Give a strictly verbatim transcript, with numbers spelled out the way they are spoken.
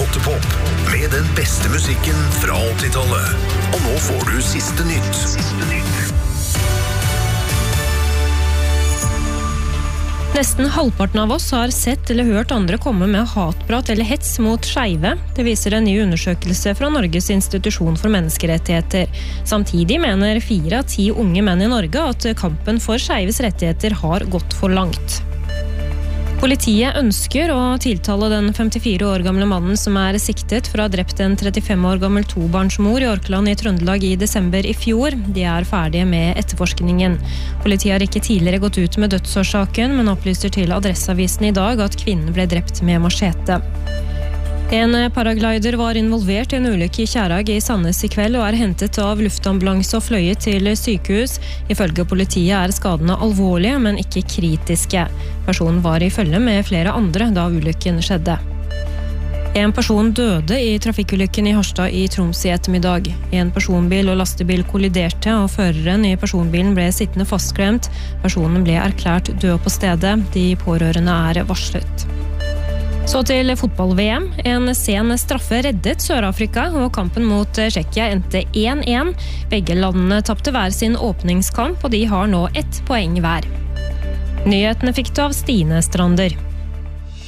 Pottepop, med den beste musikken fra åttitallet. Og nå får du siste nytt. Siste nytt. Nesten halvparten av oss har sett eller hørt andre komme med hatprat eller hets mot skeive. Det viser en ny undersøkelse fra Norges institusjon for menneskerettigheter. Samtidig mener fire av ti unge menn i Norge at kampen for skeives rettigheter har gått for langt. Politiet ønsker å tiltale den femtifire år gamle mannen som er siktet for å ha drept en trettifem år gammel tobarnsmor i Orkland i Trøndelag i desember i fjor. De er ferdige med etterforskningen. Politiet har ikke tidligere gått ut med dødsårsaken, men opplyser til Adresseavisen i dag at kvinnen ble drept med machete. En paraglider var involvert i en ulykke i Kjærag i Sandnes i kveld og er hentet av luftambulanse og fløyet til sykehus. Ifølge politiet er skadene alvorlige, men ikke kritiske. Personen var i følge med flere andre da ulykken skjedde. En person døde i trafikkulykken i Harstad i Troms i ettermiddag. En personbil og lastebil kolliderte, og føreren i personbilen ble sittende fastklemt. Personen ble erklært død på stedet. De pårørende er varslet. Så til fotball-V M. En sen straffe reddet Sør-Afrika, og kampen mot Tsjekkia endte én én. Begge landene tapte hver sin åpningskamp, og de har nå ett poeng hver. Nyhetene fikk du av Stine Strander.